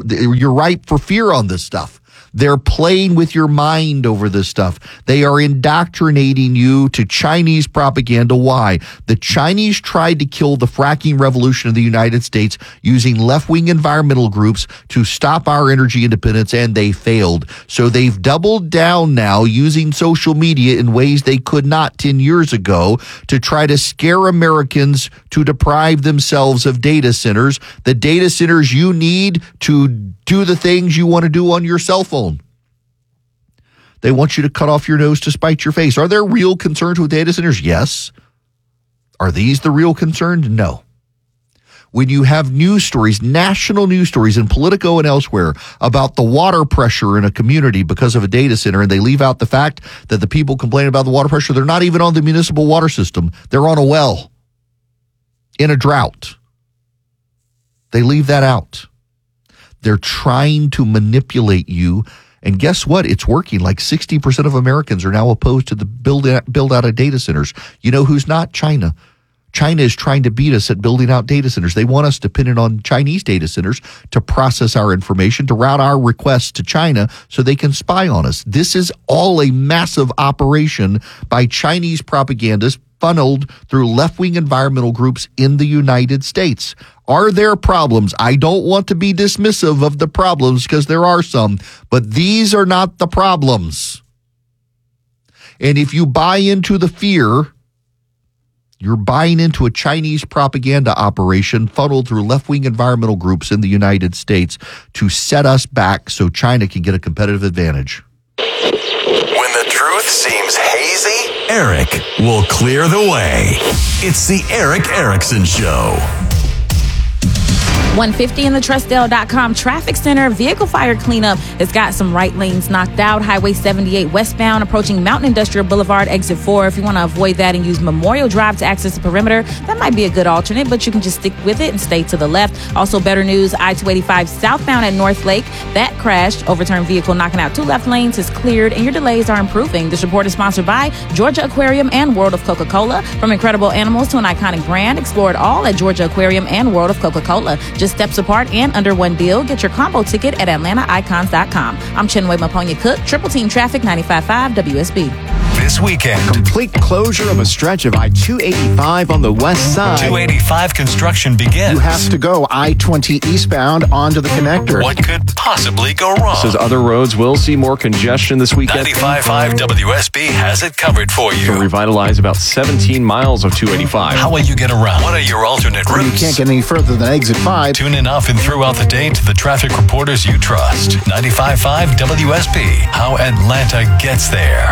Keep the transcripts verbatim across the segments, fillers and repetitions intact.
you're ripe for fear on this stuff. They're playing with your mind over this stuff. They are indoctrinating you to Chinese propaganda. Why? The Chinese tried to kill the fracking revolution in the United States using left-wing environmental groups to stop our energy independence, and they failed. So they've doubled down now using social media in ways they could not ten years ago to try to scare Americans to deprive themselves of data centers, the data centers you need to do the things you want to do on your cell phone. They want you to cut off your nose to spite your face. Are there real concerns with data centers? Yes. Are these the real concerns? No. When you have news stories, national news stories in Politico and elsewhere about the water pressure in a community because of a data center, and they leave out the fact that the people complaining about the water pressure, they're not even on the municipal water system. They're on a well in a drought. They leave that out. They're trying to manipulate you. And guess what? It's working. Like sixty percent of Americans are now opposed to the build out, build out of data centers. You know who's not? China. China is trying to beat us at building out data centers. They want us dependent on Chinese data centers to process our information, to route our requests to China so they can spy on us. This is all a massive operation by Chinese propagandists funneled through left-wing environmental groups in the United States. Are there problems? I don't want to be dismissive of the problems because there are some, but these are not the problems. And if you buy into the fear, you're buying into a Chinese propaganda operation funneled through left-wing environmental groups in the United States to set us back so China can get a competitive advantage. When the truth seems hazy, Eric will clear the way. It's the Erick Erickson Show. one fifty in the Trustdale dot com traffic center. Vehicle fire cleanup has got some right lanes knocked out. Highway seventy-eight westbound approaching Mountain Industrial Boulevard, exit four. If you want to avoid that and use Memorial Drive to access the perimeter, that might be a good alternate, but you can just stick with it and stay to the left. Also, better news, I two eighty-five southbound at North Lake. That crashed. Overturned vehicle knocking out two left lanes is cleared, and your delays are improving. This report is sponsored by Georgia Aquarium and World of Coca-Cola. From incredible animals to an iconic brand, explore it all at Georgia Aquarium and World of Coca-Cola. Just steps apart and under one deal. Get your combo ticket at Atlanta Icons dot com. I'm Chinwe Maponya Cook, Triple Team Traffic, ninety-five point five W S B. This weekend, complete closure of a stretch of I two eighty-five on the west side. two eighty-five construction begins. You have to go I twenty eastbound onto the connector. What could possibly go wrong? Says other roads will see more congestion this weekend. ninety-five point five W S B has it covered for you. To revitalize about seventeen miles of two eighty-five. How will you get around? What are your alternate routes? You can't get any further than exit five. Tune in often throughout the day to the traffic reporters you trust. ninety-five point five W S B. How Atlanta gets there.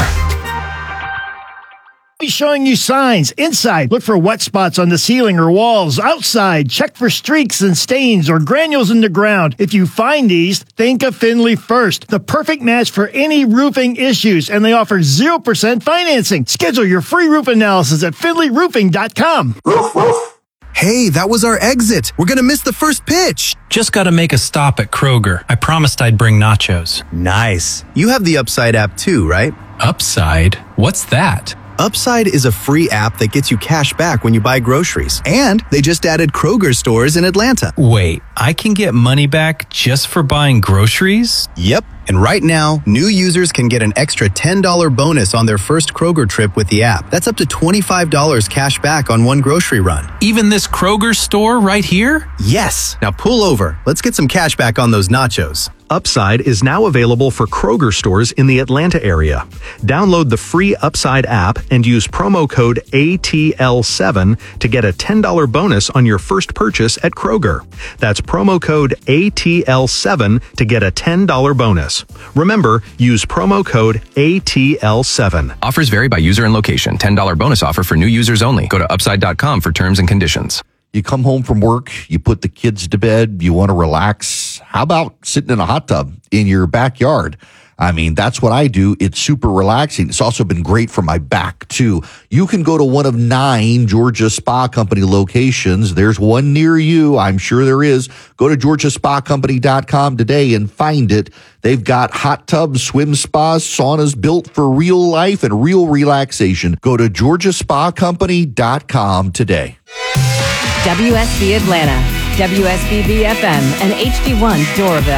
Be showing you signs. Inside, look for wet spots on the ceiling or walls. Outside, check for streaks and stains or granules in the ground. If you find these, think of Finley First, the perfect match for any roofing issues, and they offer zero percent financing. Schedule your free roof analysis at finley roofing dot com. Roof, roof. Hey, that was our exit. We're going to miss the first pitch. Just got to make a stop at Kroger. I promised I'd bring nachos. Nice. You have the Upside app too, right? Upside? What's that? Upside is a free app that gets you cash back when you buy groceries. And they just added Kroger stores in Atlanta. Wait, I can get money back just for buying groceries? Yep. And right now, new users can get an extra ten dollars bonus on their first Kroger trip with the app. That's up to twenty-five dollars cash back on one grocery run. Even this Kroger store right here? Yes. Now pull over. Let's get some cash back on those nachos. Upside is now available for Kroger stores in the Atlanta area. Download the free Upside app and use promo code A T L seven to get a ten dollars bonus on your first purchase at Kroger. That's promo code A T L seven to get a ten dollars bonus. Remember, use promo code A T L seven. Offers vary by user and location. ten dollars bonus offer for new users only. Go to upside dot com for terms and conditions. You come home from work, you put the kids to bed, you want to relax. How about sitting in a hot tub in your backyard? I mean, that's what I do. It's super relaxing. It's also been great for my back, too. You can go to one of nine Georgia Spa Company locations. There's one near you. I'm sure there is. Go to georgia spa company dot com today and find it. They've got hot tubs, swim spas, saunas built for real life and real relaxation. Go to georgia spa company dot com today. W S B Atlanta, W S B B F M, and H D one Doraville.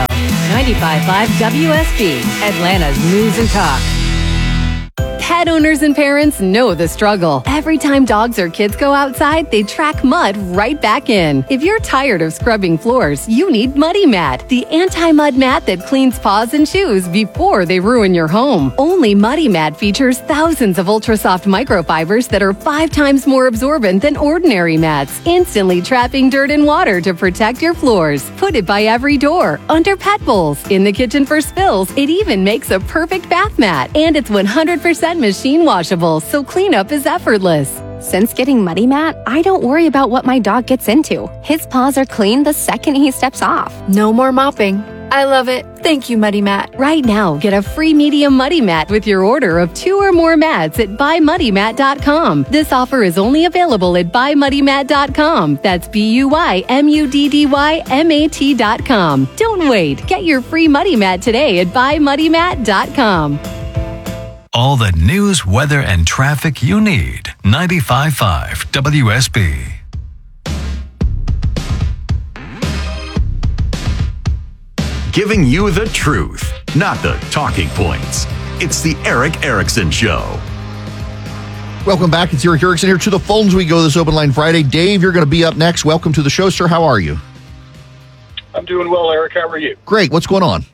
ninety-five point five W S B, Atlanta's News and Talk. Pet owners and parents know the struggle. Every time dogs or kids go outside, they track mud right back in. If you're tired of scrubbing floors, you need Muddy Mat, the anti-mud mat that cleans paws and shoes before they ruin your home. Only Muddy Mat features thousands of ultra-soft microfibers that are five times more absorbent than ordinary mats, instantly trapping dirt and water to protect your floors. Put it by every door, under pet bowls, in the kitchen for spills. It even makes a perfect bath mat, and it's one hundred percent machine washable, so cleanup is effortless. Since getting Muddy Mat, I don't worry about what my dog gets into. His paws are clean the second he steps off. No more mopping. I love it. Thank you, Muddy Mat. Right now, get a free medium Muddy Mat with your order of two or more mats at buy muddy mat dot com. This offer is only available at buy muddy mat dot com. That's B U Y M U D D Y M A T dot com. Don't wait. Get your free Muddy Mat today at buy muddy mat dot com. All the news, weather, and traffic you need. ninety-five point five W S B. Giving you the truth, not the talking points. It's the Erick Erickson Show. Welcome back. It's Erick Erickson here. To the phones we go this Open Line Friday. Dave, you're going to be up next. Welcome to the show, sir. How are you? I'm doing well, Eric. How are you? Great. What's going on?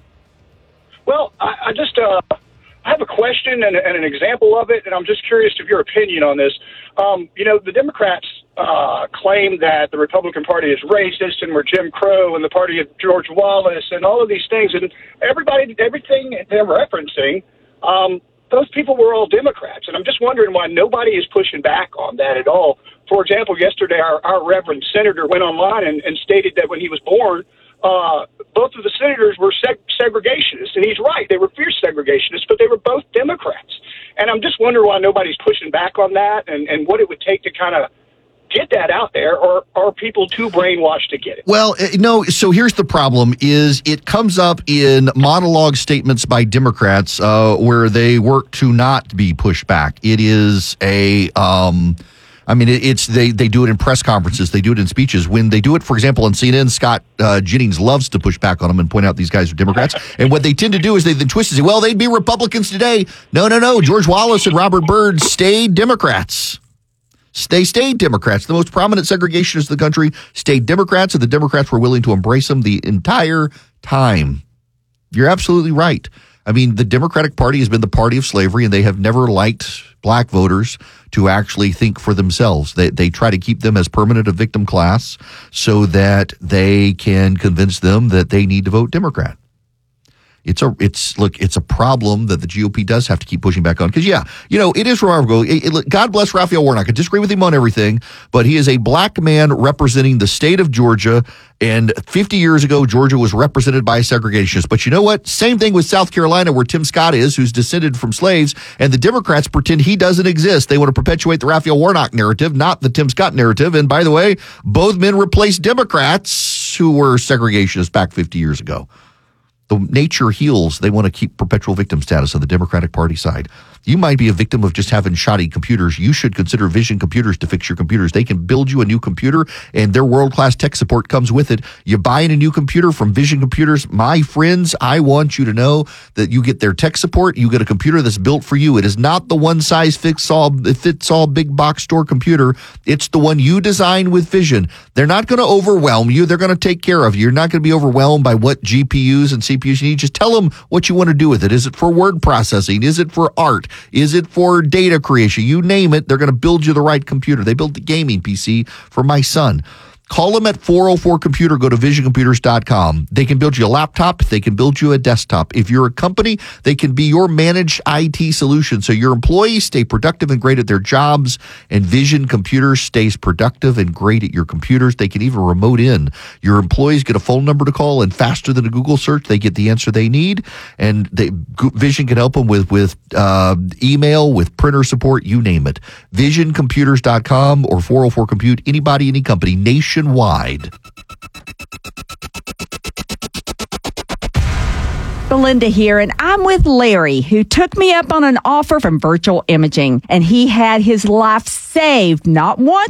Well, I, I just... Uh, I have a question and, and an example of it, and I'm just curious of your opinion on this. Um, you know, the Democrats uh, claim that the Republican Party is racist and we're Jim Crow and the party of George Wallace and all of these things. And everybody, everything they're referencing, um, those people were all Democrats. And I'm just wondering why nobody is pushing back on that at all. For example, yesterday our, our Reverend Senator went online and, and stated that when he was born, Uh, both of the senators were seg- segregationists, and he's right. They were fierce segregationists, but they were both Democrats. And I'm just wondering why nobody's pushing back on that and, and what it would take to kind of get that out there, or are people too brainwashed to get it? Well, no, so here's the problem is it comes up in monologue statements by Democrats uh, where they work to not be pushed back. It is a... Um, I mean, it's they, they do it in press conferences. They do it in speeches. When they do it, for example, on C N N, Scott uh, Jennings loves to push back on them and point out these guys are Democrats. And what they tend to do is they then twist and say, well, they'd be Republicans today. No, no, no. George Wallace and Robert Byrd stayed Democrats. They stayed Democrats. The most prominent segregationists of the country stayed Democrats, and the Democrats were willing to embrace them the entire time. You're absolutely right. I mean, the Democratic Party has been the party of slavery, and they have never liked black voters to actually think for themselves. They they try to keep them as permanent a victim class so that they can convince them that they need to vote Democrat. It's a it's look it's a problem that the G O P does have to keep pushing back on, because yeah, you know, it is remarkable. It, it, God bless Raphael Warnock. I disagree with him on everything, but he is a black man representing the state of Georgia. And fifty years ago, Georgia was represented by a segregationist. But you know what? Same thing with South Carolina, where Tim Scott is, who's descended from slaves, and the Democrats pretend he doesn't exist. They want to perpetuate the Raphael Warnock narrative, not the Tim Scott narrative. And by the way, both men replaced Democrats who were segregationists back fifty years ago. The nature heals. They want to keep perpetual victim status on the Democratic Party side. You might be a victim of just having shoddy computers. You should consider Vision Computers to fix your computers. They can build you a new computer, and their world-class tech support comes with it. You buying a new computer from Vision Computers, my friends, I want you to know that you get their tech support. You get a computer that's built for you. It is not the one-size-fits-all fits-all big box store computer. It's the one you design with Vision. They're not going to overwhelm you. They're going to take care of you. You're not going to be overwhelmed by what G P Us and C P Us you need. Just tell them what you want to do with it. Is it for word processing? Is it for art? Is it for data creation? You name it, they're going to build you the right computer. They built the gaming P C for my son. Call them at four oh four computer. Go to vision computers dot com. They can build you a laptop. They can build you a desktop. If you're a company, they can be your managed I T solution, so your employees stay productive and great at their jobs, and Vision Computers stays productive and great at your computers. They can even remote in. Your employees get a phone number to call, and faster than a Google search, they get the answer they need. And they, Vision can help them with, with uh, email, with printer support, you name it. vision computers dot com or four oh four compute. Anybody, any company, nationwide. Belinda here, and I'm with Larry, who took me up on an offer from Virtual Imaging, and he had his life saved not once,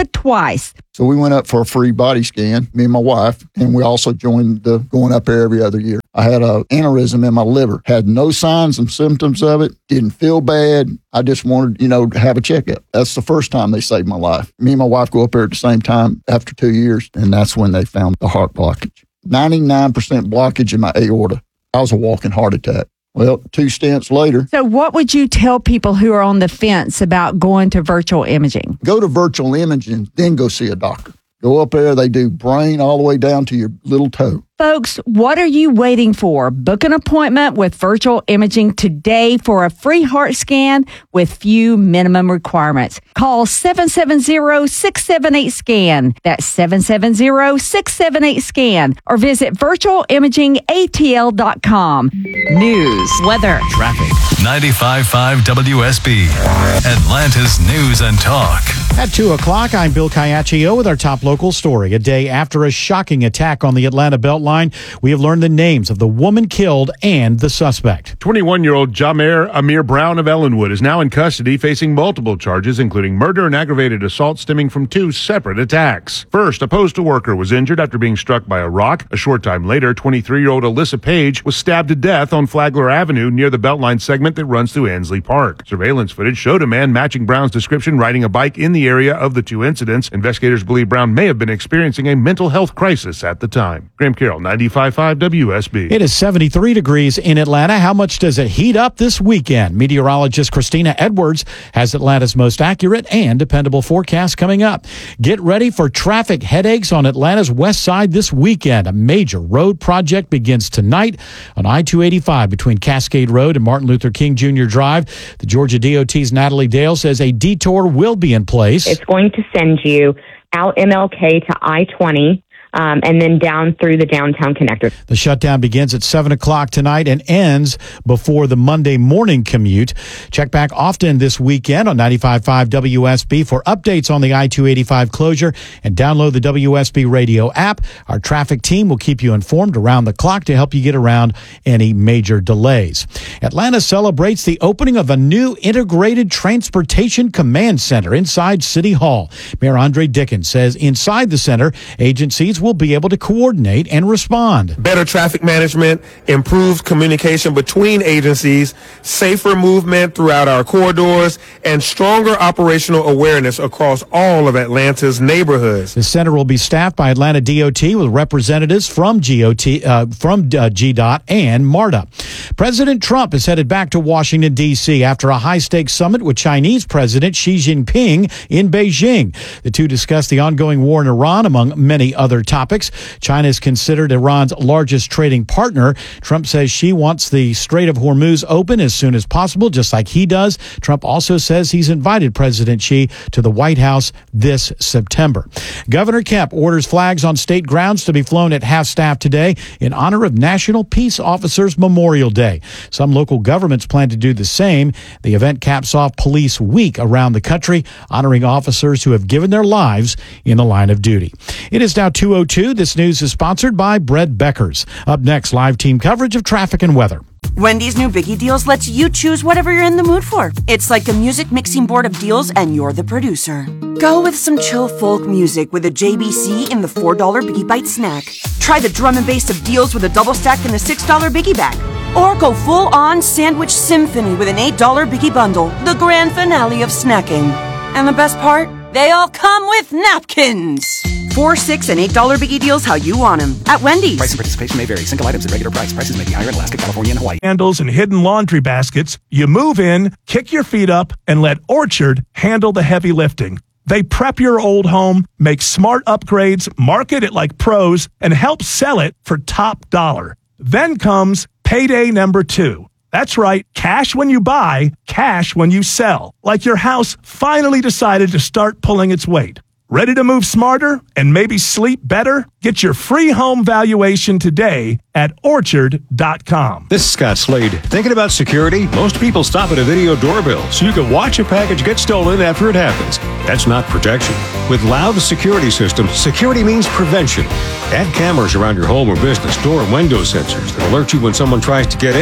but twice. So we went up for a free body scan, me and my wife, and we also joined the going up there every other year. I had an aneurysm in my liver, had no signs and symptoms of it, didn't feel bad. I just wanted, you know, to have a checkup. That's the first time they saved my life. Me and my wife go up there at the same time after two years, and that's when they found the heart blockage. ninety-nine percent blockage in my aorta. I was a walking heart attack. Well, two stents later. So what would you tell people who are on the fence about going to virtual imaging? Go to virtual imaging, then go see a doctor. Go up there, they do brain all the way down to your little toe. Folks, what are you waiting for? Book an appointment with virtual imaging today for a free heart scan with few minimum requirements. Call seven seven zero, six seven eight, SCAN. That's seven seven zero, six seven eight, SCAN. Or visit virtual imaging A T L dot com. News, weather, traffic. ninety-five point five W S B, Atlanta's News and Talk. At two o'clock, I'm Bill Caiaccio with our top local story. A day after a shocking attack on the Atlanta Beltline, we have learned the names of the woman killed and the suspect. twenty-one-year-old Jamer Amir Brown of Ellenwood is now in custody facing multiple charges, including murder and aggravated assault stemming from two separate attacks. First, a postal worker was injured after being struck by a rock. A short time later, twenty-three-year-old Alyssa Page was stabbed to death on Flagler Avenue near the Beltline segment that runs through Ansley Park. Surveillance footage showed a man matching Brown's description riding a bike in the area of the two incidents. Investigators believe Brown may have been experiencing a mental health crisis at the time. Graham Carroll, ninety-five point five W S B. It is seventy-three degrees in Atlanta. How much does it heat up this weekend? Meteorologist Christina Edwards has Atlanta's most accurate and dependable forecast coming up. Get ready for traffic headaches on Atlanta's west side this weekend. A major road project begins tonight on I two eighty-five between Cascade Road and Martin Luther King Junior Drive. The Georgia D O T's Natalie Dale says a detour will be in place. It's going to send you out M L K to I twenty. Um, and then down through the downtown connector. The shutdown begins at seven o'clock tonight and ends before the Monday morning commute. Check back often this weekend on ninety-five point five W S B for updates on the I two eighty-five closure and download the W S B radio app. Our traffic team will keep you informed around the clock to help you get around any major delays. Atlanta celebrates the opening of a new integrated transportation command center inside City Hall. Mayor Andre Dickens says inside the center, agencies will be able to coordinate and respond. Better traffic management, improved communication between agencies, safer movement throughout our corridors, and stronger operational awareness across all of Atlanta's neighborhoods. The center will be staffed by Atlanta D O T with representatives from G O T, uh, from uh, G DOT and MARTA. President Trump is headed back to Washington, D C after a high-stakes summit with Chinese President Xi Jinping in Beijing. The two discussed the ongoing war in Iran, among many other topics. China is considered Iran's largest trading partner. Trump says Xi wants the Strait of Hormuz open as soon as possible, just like he does. Trump also says he's invited President Xi to the White House this September. Governor Kemp orders flags on state grounds to be flown at half-staff today in honor of National Peace Officers Memorial Day. Some local governments plan to do the same. The event caps off Police Week around the country, honoring officers who have given their lives in the line of duty. It is now two oh two. This news is sponsored by Bread Beckers. Up next, live team coverage of traffic and weather. Wendy's new Biggie Deals lets you choose whatever you're in the mood for. It's like a music mixing board of deals, and you're the producer. Go with some chill folk music with a J B C in the four dollar Biggie Bite snack. Try the drum and bass of deals with a double stack in the six dollar Biggie bag. Or go full-on sandwich symphony with an eight dollar Biggie bundle, the grand finale of snacking. And the best part? They all come with napkins. Four, six, and eight dollar Biggie Deals how you want them at Wendy's. Price and participation may vary. Single items at regular price. Prices may be higher in Alaska, California, and Hawaii. Handles and hidden laundry baskets. You move in, kick your feet up, and let Orchard handle the heavy lifting. They prep your old home, make smart upgrades, market it like pros, and help sell it for top dollar. Then comes payday number two. That's right, cash when you buy, cash when you sell. Like your house finally decided to start pulling its weight. Ready to move smarter and maybe sleep better? Get your free home valuation today at orchard dot com. This is Scott Slade. Thinking about security? Most people stop at a video doorbell so you can watch a package get stolen after it happens. That's not protection. With Loud Security System, security means prevention. Add cameras around your home or business, door and window sensors that alert you when someone tries to get in.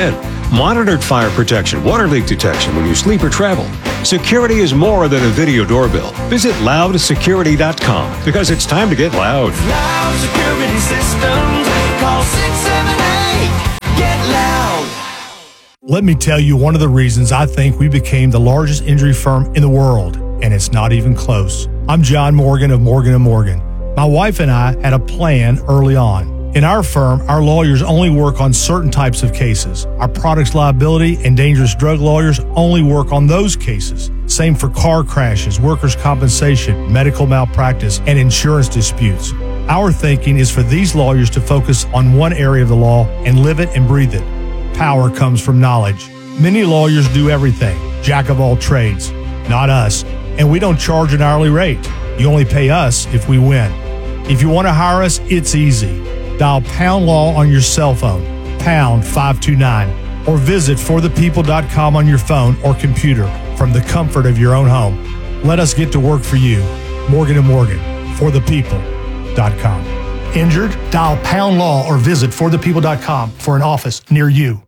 monitored fire protection, water leak detection when you sleep or travel. Security is more than a video doorbell. Visit loud security dot com because it's time to get loud. Loud Security Systems. Call six seven eight, get loud. Let me tell you one of the reasons I think we became the largest injury firm in the world, and it's not even close. I'm John Morgan of Morgan and Morgan. My wife and I had a plan early on. In our firm, our lawyers only work on certain types of cases. Our products liability and dangerous drug lawyers only work on those cases. Same for car crashes, workers' compensation, medical malpractice, and insurance disputes. Our thinking is for these lawyers to focus on one area of the law and live it and breathe it. Power comes from knowledge. Many lawyers do everything, jack of all trades. Not us, and we don't charge an hourly rate. You only pay us if we win. If you want to hire us, it's easy. Dial Pound Law on your cell phone, pound five two nine, or visit for the people dot com on your phone or computer from the comfort of your own home. Let us get to work for you. Morgan and Morgan, for the people dot com. Injured? Dial Pound Law or visit for the people dot com for an office near you.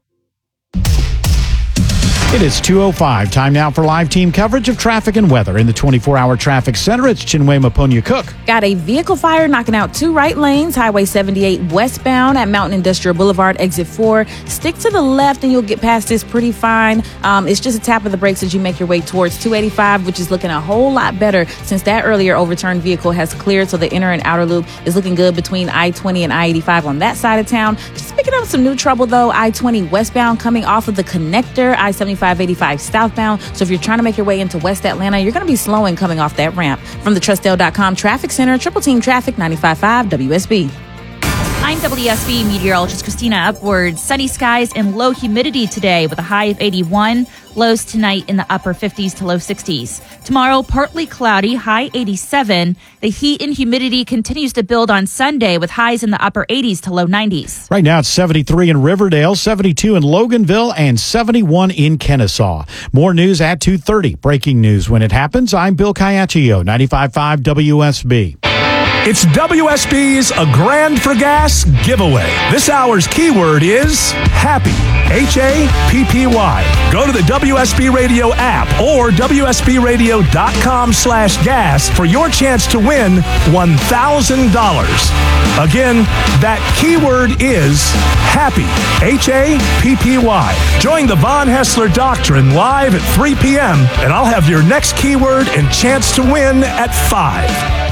It is two oh five. Time now for live team coverage of traffic and weather. In the twenty-four hour traffic center, it's Chinwe Maponya-Cook. Got a vehicle fire knocking out two right lanes. Highway seventy-eight westbound at Mountain Industrial Boulevard, exit four. Stick to the left and you'll get past this pretty fine. Um, it's just a tap of the brakes as you make your way towards two eighty-five, which is looking a whole lot better since that earlier overturned vehicle has cleared. So the inner and outer loop is looking good between I twenty and I eighty-five on that side of town. Just picking up some new trouble, though. I twenty westbound coming off of the connector. I seventy-five eighty-five southbound. So if you're trying to make your way into West Atlanta, you're going to be slowing coming off that ramp. From the Trustdale dot com Traffic Center, Triple Team Traffic, ninety-five point five W S B. I'm W S B meteorologist Christina Upward. Sunny skies and low humidity today with a high of eighty-one. Lows tonight in the upper fifties to low sixties. Tomorrow, partly cloudy, high eighty-seven. The heat and humidity continues to build on Sunday with highs in the upper eighties to low nineties. Right now it's seventy-three in Riverdale, seventy-two in Loganville, and seventy-one in Kennesaw. More news at two thirty. Breaking news when it happens. I'm Bill Caiaccio, ninety-five point five W S B. It's W S B's A Grand for Gas giveaway. This hour's keyword is happy. H A P P Y. Go to the W S B Radio app or W S B radio dot com slash gas for your chance to win one thousand dollars. Again, that keyword is happy. H A P P Y. Join the Von Hessler Doctrine live at three p.m. and I'll have your next keyword and chance to win at five.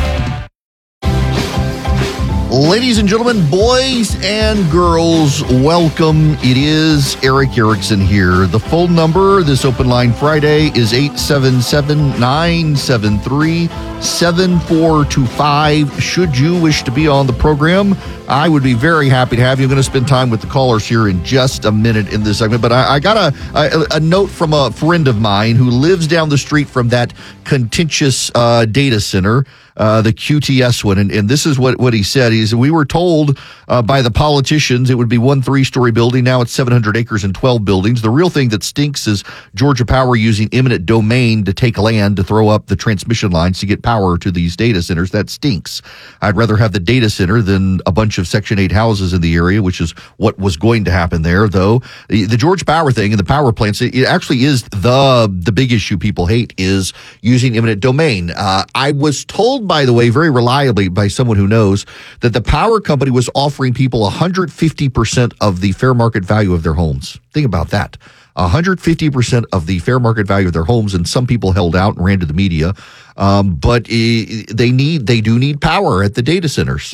Ladies and gentlemen, boys and girls, welcome. It is Eric Erickson here. The phone number this Open Line Friday is eight seven seven, nine seven three, seven four two five. Should you wish to be on the program, I would be very happy to have you. I'm going to spend time with the callers here in just a minute in this segment, but I, I got a, a, a note from a friend of mine who lives down the street from that contentious uh, data center. Uh, the Q T S one, and, and this is what, what he said. He said, we were told uh, by the politicians it would be one three-story building. Now it's seven hundred acres and twelve buildings. The real thing that stinks is Georgia Power using eminent domain to take land to throw up the transmission lines to get power to these data centers. That stinks. I'd rather have the data center than a bunch of Section eight houses in the area, which is what was going to happen there, though. The, the Georgia Power thing and the power plants, it, it actually is the, the big issue people hate is using eminent domain. Uh, I was told, by the way, very reliably by someone who knows, that the power company was offering people one hundred fifty percent of the fair market value of their homes. Think about that. one hundred fifty percent of the fair market value of their homes, and some people held out and ran to the media. Um, but uh, they need, they do need power at the data centers.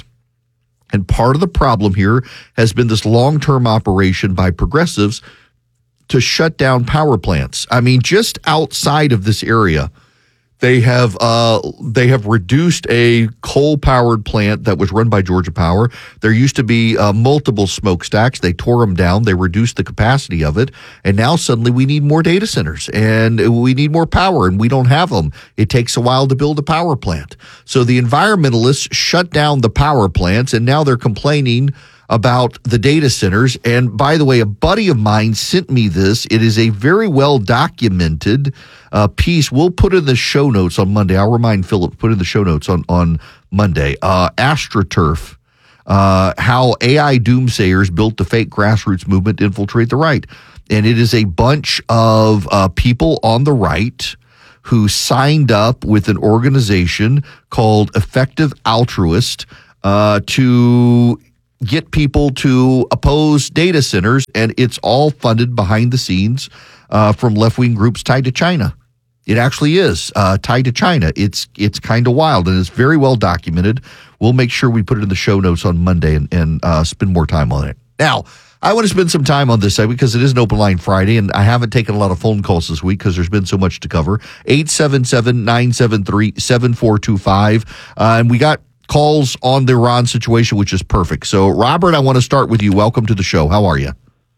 And part of the problem here has been this long-term operation by progressives to shut down power plants. I mean, just outside of this area, They have uh, they have reduced a coal-powered plant that was run by Georgia Power. There used to be uh, multiple smokestacks. They tore them down. They reduced the capacity of it. And now suddenly we need more data centers and we need more power, and we don't have them. It takes a while to build a power plant. So the environmentalists shut down the power plants, and now they're complaining about the data centers. And by the way, a buddy of mine sent me this. It is a very well documented uh, piece. We'll put in the show notes on Monday. I'll remind Philip to put in the show notes on, on Monday. Uh, AstroTurf. uh, how A I doomsayers built the fake grassroots movement to infiltrate the right. And it is a bunch of uh, people on the right who signed up with an organization called Effective Altruist uh, to get people to oppose data centers, and it's all funded behind the scenes uh, from left-wing groups tied to China. It actually is uh, tied to China. It's it's kind of wild, and it's very well documented. We'll make sure we put it in the show notes on Monday and, and uh, spend more time on it. Now, I want to spend some time on this segment because it is an Open Line Friday, and I haven't taken a lot of phone calls this week because there's been so much to cover. eight seven seven, nine seven three, seven four two five. Uh, and we got calls on the Iran situation, which is perfect. So, Robert, I want to start with you. Welcome to the show. How are you?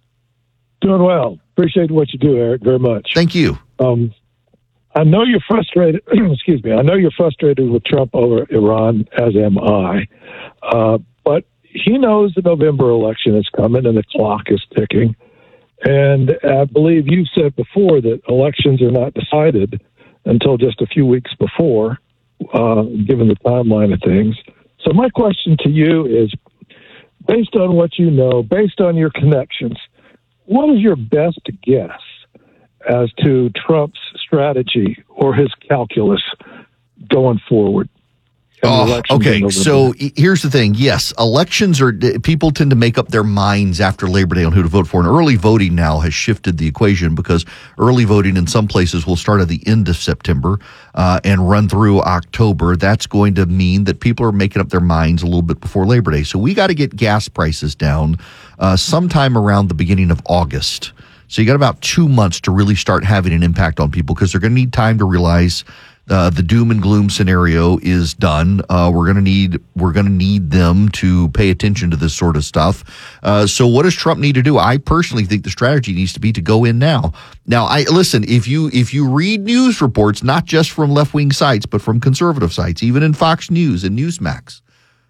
Doing well. Appreciate what you do, Eric, very much. Thank you. Um, I know you're frustrated. Excuse me. I know you're frustrated with Trump over Iran, as am I. Uh, but he knows the November election is coming and the clock is ticking. And I believe you said before that elections are not decided until just a few weeks before, uh, given the timeline of things. So my question to you is, based on what you know, based on your connections, what is your best guess as to Trump's strategy or his calculus going forward? Oh, okay, so here's the thing. Yes, elections are, people tend to make up their minds after Labor Day on who to vote for. And early voting now has shifted the equation because early voting in some places will start at the end of September uh, and run through October. That's going to mean that people are making up their minds a little bit before Labor Day. So we got to get gas prices down uh, sometime around the beginning of August. So you got about two months to really start having an impact on people because they're going to need time to realize Uh, the doom and gloom scenario is done. Uh, we're going to need we're going to need them to pay attention to this sort of stuff. Uh, so, what does Trump need to do? I personally think the strategy needs to be to go in now. Now, I listen. If you if you read news reports, not just from left wing sites, but from conservative sites, even in Fox News and Newsmax,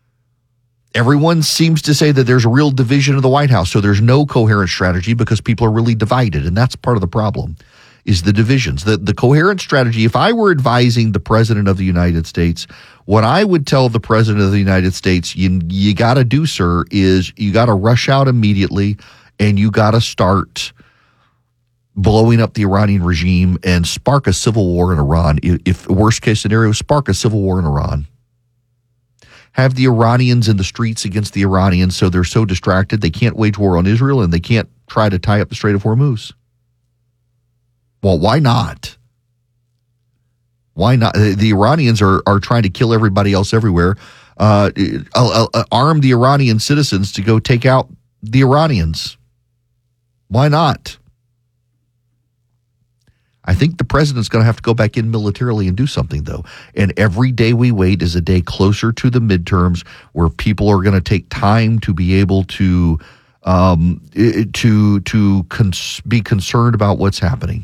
everyone seems to say that there's a real division of the White House. So there's no coherent strategy because people are really divided, and that's part of the problem. Is the divisions. The the coherent strategy, if I were advising the President of the United States, what I would tell the President of the United States, you, you got to do, sir, is you got to rush out immediately and you got to start blowing up the Iranian regime and spark a civil war in Iran. If, if worst case scenario, spark a civil war in Iran. Have the Iranians in the streets against the Iranians so they're so distracted they can't wage war on Israel and they can't try to tie up the Strait of Hormuz. Well, why not? Why not? The Iranians are, are trying to kill everybody else everywhere. Uh, uh, uh, arm the Iranian citizens to go take out the Iranians. Why not? I think the president's going to have to go back in militarily and do something, though. And every day we wait is a day closer to the midterms where people are going to take time to be able to um, to to cons- be concerned about what's happening.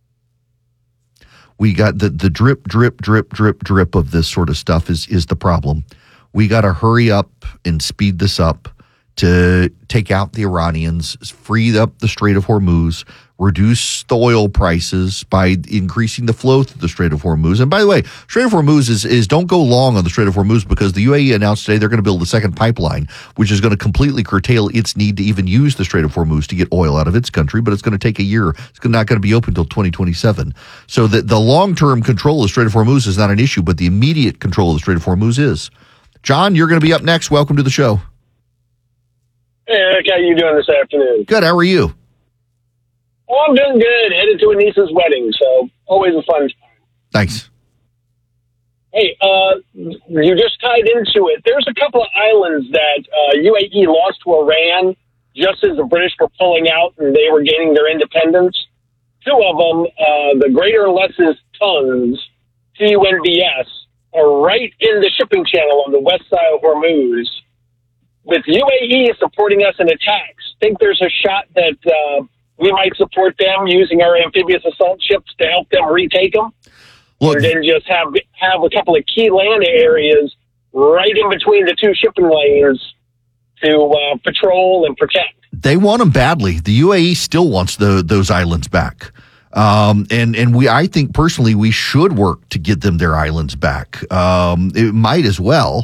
We got the, the drip, drip, drip, drip, drip of this sort of stuff is, is the problem. We got to hurry up and speed this up to take out the Iranians, free up the Strait of Hormuz, reduce the oil prices by increasing the flow through the Strait of Hormuz. And by the way, Strait of Hormuz is, is don't go long on the Strait of Hormuz because the U A E announced today they're going to build a second pipeline, which is going to completely curtail its need to even use the Strait of Hormuz to get oil out of its country, but it's going to take a year. It's not going to be open until twenty twenty-seven. So the, the long-term control of the Strait of Hormuz is not an issue, but the immediate control of the Strait of Hormuz is. John, you're going to be up next. Welcome to the show. Hey, Eric, how you doing this afternoon? Good. How are you? Oh, I'm doing good. Headed to a niece's wedding, so always a fun time. Thanks. Hey, uh, you just tied into it. There's a couple of islands that uh, U A E lost to Iran just as the British were pulling out and they were gaining their independence. Two of them, uh, the Greater Lesses Tons, T U N B S, are right in the shipping channel on the west side of Hormuz. With U A E supporting us in attacks, think there's a shot that uh, we might support them using our amphibious assault ships to help them retake them? Look, and then just have have a couple of key land areas right in between the two shipping lanes to uh, patrol and protect. They want them badly. The U A E still wants the, those islands back. Um, and, and we, I think personally, we should work to get them their islands back. Um, it might as well.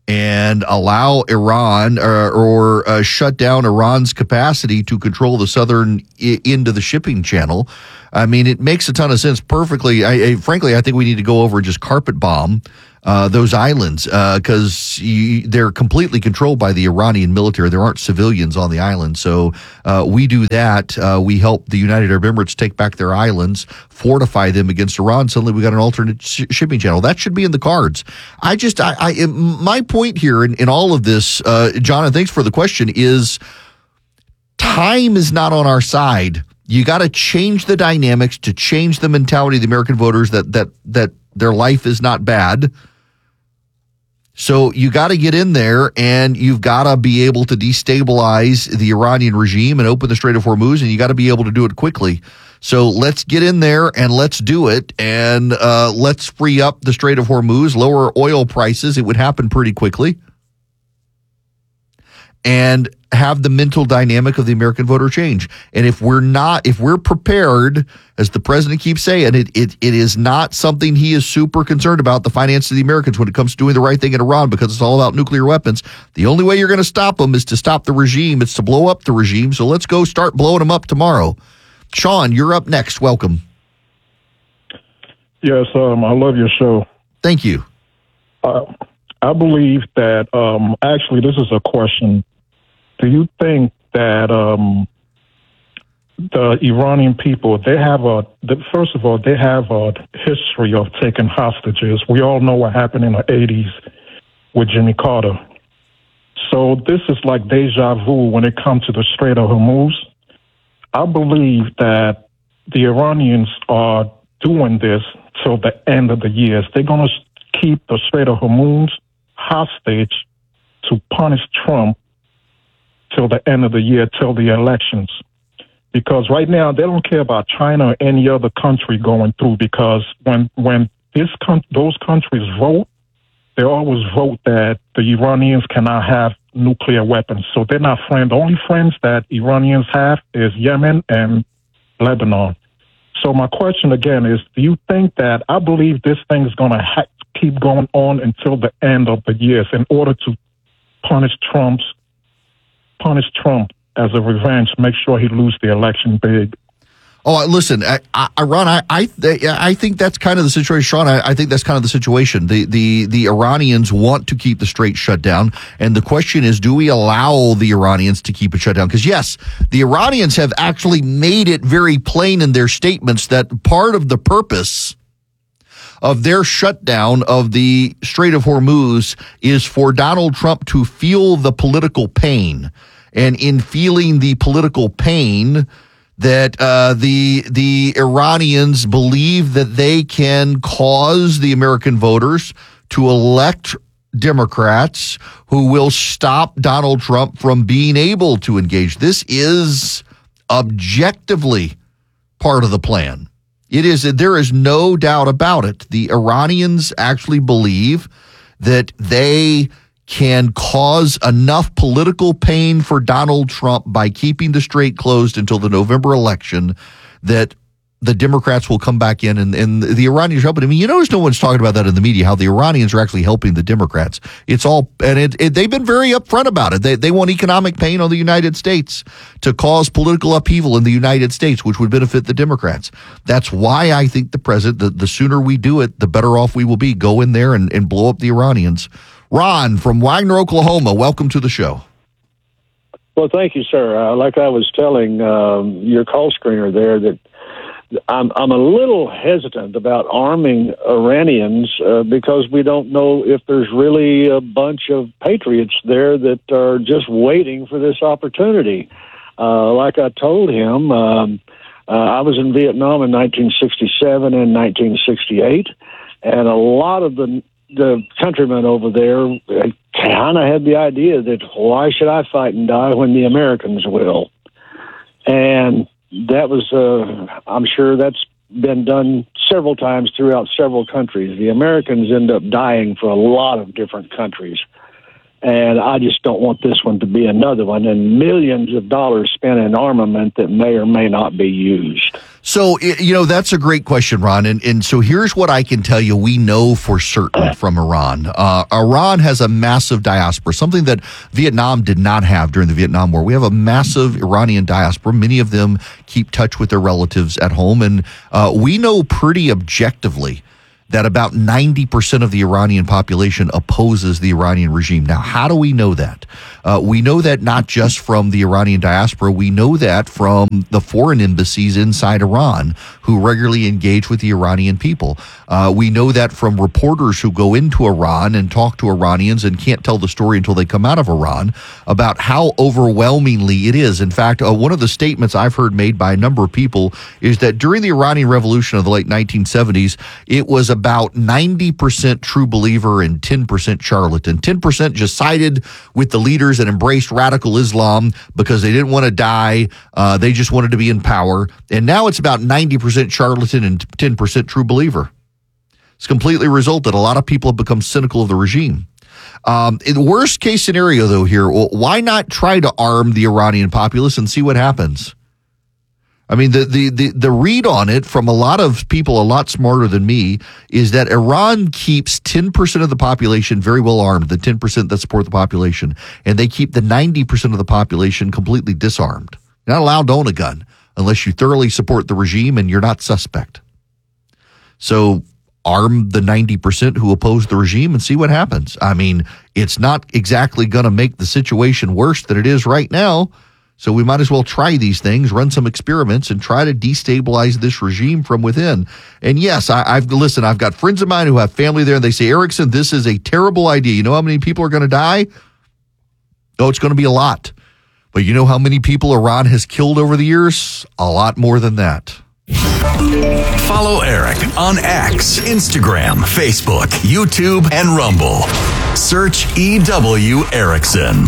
and allow Iran or, or uh, shut down Iran's capacity to control the southern I- end of the shipping channel. I mean, it makes a ton of sense perfectly. I, I, frankly, I think we need to go over and just carpet bomb uh, those islands because uh, they're completely controlled by the Iranian military. There aren't civilians on the island. So uh, we do that. Uh, we help the United Arab Emirates take back their islands, fortify them against Iran. Suddenly we got an alternate sh- shipping channel. That should be in the cards. I just, I, I my point here in, in all of this, uh, John, and thanks for the question, is time is not on our side. You got to change the dynamics to change the mentality of the American voters that that that their life is not bad. So you got to get in there and you've got to be able to destabilize the Iranian regime and open the Strait of Hormuz, and you got to be able to do it quickly. So let's get in there and let's do it, and uh, let's free up the Strait of Hormuz, lower oil prices. It would happen pretty quickly. And have the mental dynamic of the American voter change. And if we're not, if we're prepared, as the president keeps saying, it it it is not something he is super concerned about, the finance of the Americans when it comes to doing the right thing in Iran, because it's all about nuclear weapons. The only way you're going to stop them is to stop the regime. It's to blow up the regime. So let's go start blowing them up tomorrow. Sean, you're up next. Welcome. Yes, um, I love your show. Thank you. Uh, I believe that, um, actually, this is a question. Do you think that um, the Iranian people, they have a, the, first of all, they have a history of taking hostages. We all know what happened in the eighties with Jimmy Carter. So this is like deja vu when it comes to the Strait of Hormuz. I believe that the Iranians are doing this till the end of the year. They're going to keep the Strait of Hormuz hostage to punish Trump till the end of the year, till the elections. Because right now, they don't care about China or any other country going through, because when when this con- those countries vote, they always vote that the Iranians cannot have nuclear weapons. So they're not friends. The only friends that Iranians have is Yemen and Lebanon. So my question again is, do you think that, I believe this thing is going to ha- keep going on until the end of the years in order to punish Trump's punish Trump as a revenge, make sure he loses the election big. Oh, listen, I, I, Ron, I, I, I think that's kind of the situation, Sean. I, I think that's kind of the situation. The, the, the Iranians want to keep the strait shut down, and the question is, do we allow the Iranians to keep it shut down? Because yes, the Iranians have actually made it very plain in their statements that part of the purpose of their shutdown of the Strait of Hormuz is for Donald Trump to feel the political pain. And in feeling the political pain, that uh, the the Iranians believe that they can cause the American voters to elect Democrats who will stop Donald Trump from being able to engage. This is objectively part of the plan. It is, there is no doubt about it. The Iranians actually believe that they can cause enough political pain for Donald Trump by keeping the strait closed until the November election that the Democrats will come back in, and, and the Iranians help it. I mean, you notice no one's talking about that in the media, how the Iranians are actually helping the Democrats. It's all, and it, it, they've been very upfront about it. They, they want economic pain on the United States to cause political upheaval in the United States, which would benefit the Democrats. That's why I think the president, the, the sooner we do it, the better off we will be. Go in there and, and blow up the Iranians. Ron from Wagner, Oklahoma, welcome to the show. Well, thank you, sir. Uh, like I was telling um, your call screener there, that I'm, I'm a little hesitant about arming Iranians uh, because we don't know if there's really a bunch of patriots there that are just waiting for this opportunity. Uh, like I told him, um, uh, I was in Vietnam in nineteen sixty-seven and nineteen sixty-eight, and a lot of the the countrymen over there kind of had the idea that why should I fight and die when the Americans will? And that was, uh, I'm sure that's been done several times throughout several countries. The Americans end up dying for a lot of different countries. And I just don't want this one to be another one, and millions of dollars spent in armament that may or may not be used. So, you know, that's a great question, Ron. And, and so here's what I can tell you we know for certain from Iran. Uh, Iran has a massive diaspora, something that Vietnam did not have during the Vietnam War. We have a massive Iranian diaspora. Many of them keep touch with their relatives at home. And uh, we know pretty objectively that about ninety percent of the Iranian population opposes the Iranian regime. Now, how do we know that? Uh, we know that not just from the Iranian diaspora. We know that from the foreign embassies inside Iran who regularly engage with the Iranian people. Uh, we know that from reporters who go into Iran and talk to Iranians and can't tell the story until they come out of Iran about how overwhelmingly it is. In fact, uh, one of the statements I've heard made by a number of people is that during the Iranian Revolution of the late nineteen seventies, it was about ninety percent true believer and ten percent charlatan. ten percent just sided with the leaders and embraced radical Islam because they didn't want to die. Uh, they just wanted to be in power. And now it's about ninety percent charlatan and ten percent true believer. It's completely resulted. A lot of people have become cynical of the regime. Um, in the worst case scenario, though, here, well, why not try to arm the Iranian populace and see what happens? I mean, the, the, the, the read on it from a lot of people a lot smarter than me is that Iran keeps ten percent of the population very well armed, the ten percent that support the population, and they keep the ninety percent of the population completely disarmed. You're not allowed to own a gun unless you thoroughly support the regime and you're not suspect. So arm the ninety percent who oppose the regime and see what happens. I mean, it's not exactly going to make the situation worse than it is right now. So we might as well try these things, run some experiments, and try to destabilize this regime from within. And yes, I, I've listen, I've got friends of mine who have family there, and they say, Erickson, this is a terrible idea. You know how many people are going to die? Oh, it's going to be a lot. But you know how many people Iran has killed over the years? A lot more than that. Follow Eric on X, Instagram, Facebook, YouTube, and Rumble. Search E W Erickson.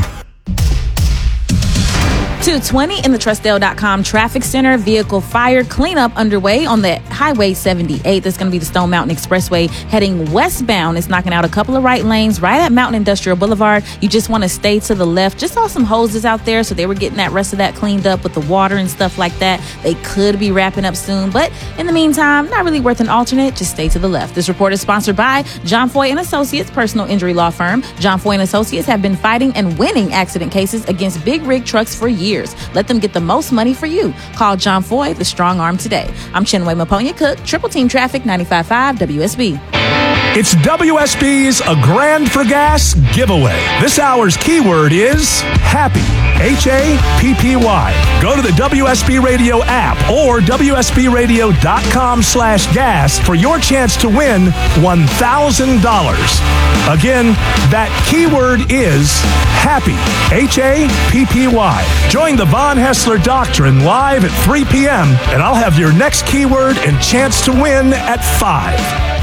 two twenty in the Trustdale dot com traffic center. Vehicle fire cleanup underway on the Highway seventy-eight. That's going to be the Stone Mountain Expressway heading westbound. It's knocking out a couple of right lanes right at Mountain Industrial Boulevard. You just want to stay to the left. Just saw some hoses out there, so they were getting that rest of that cleaned up with the water and stuff like that. They could be wrapping up soon, but in the meantime, not really worth an alternate. Just stay to the left. This report is sponsored by John Foy and Associates, personal injury law firm. John Foy and Associates have been fighting and winning accident cases against big rig trucks for years. Let them get the most money for you. Call John Foy, the strong arm, today. I'm Chinwe Maponya Cook, Triple Team Traffic, ninety-five point five W S B. It's W S B's A Grand for Gas giveaway. This hour's keyword is happy. H A P P Y. Go to the W S B Radio app or W S B radio dot com slash gas for your chance to win one thousand dollars. Again, that keyword is happy. H A P P Y. Join the Von Hessler Doctrine live at three p.m. and I'll have your next keyword and chance to win at five.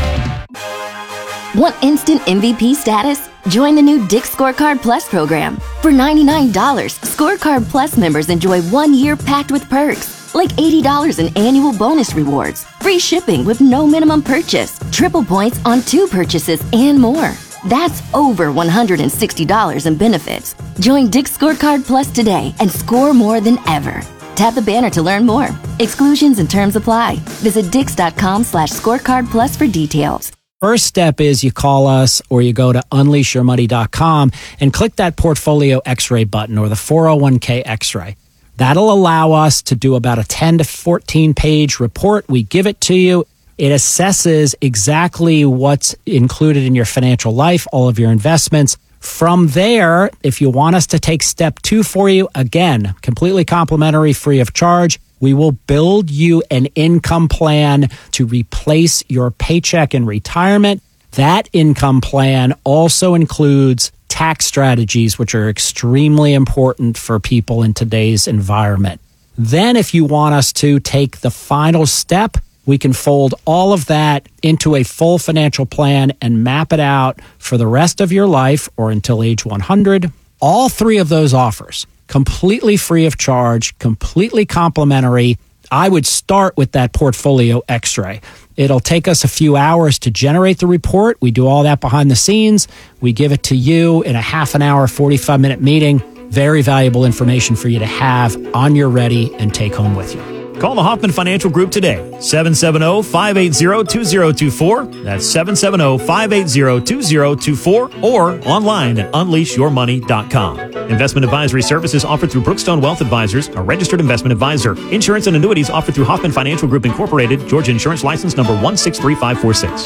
Want instant M V P status? Join the new Dick's Scorecard Plus program. For ninety-nine dollars, Scorecard Plus members enjoy one year packed with perks, like eighty dollars in annual bonus rewards, free shipping with no minimum purchase, triple points on two purchases, and more. That's over one hundred sixty dollars in benefits. Join Dick's Scorecard Plus today and score more than ever. Tap the banner to learn more. Exclusions and terms apply. Visit dix dot com slash scorecard plus for details. First step is you call us or you go to unleash your money dot com and click that portfolio x-ray button or the four oh one k x-ray. That'll allow us to do about a ten to fourteen page report. We give it to you. It assesses exactly what's included in your financial life, all of your investments. From there, if you want us to take step two for you, again, completely complimentary, free of charge, we will build you an income plan to replace your paycheck in retirement. That income plan also includes tax strategies, which are extremely important for people in today's environment. Then if you want us to take the final step, we can fold all of that into a full financial plan and map it out for the rest of your life or until age one hundred. All three of those offers, completely free of charge, completely complimentary. I would start with that portfolio x-ray. It'll take us a few hours to generate the report. We do all that behind the scenes. We give it to you in a half an hour, forty-five minute meeting. Very valuable information for you to have on your ready and take home with you. Call the Hoffman Financial Group today, seven seven zero, five eight zero, two zero two four. That's seven seven zero, five eight zero, two zero two four, or online at unleash your money dot com. Investment advisory services offered through Brookstone Wealth Advisors, a registered investment advisor. Insurance and annuities offered through Hoffman Financial Group Incorporated, Georgia Insurance License number one six three five four six.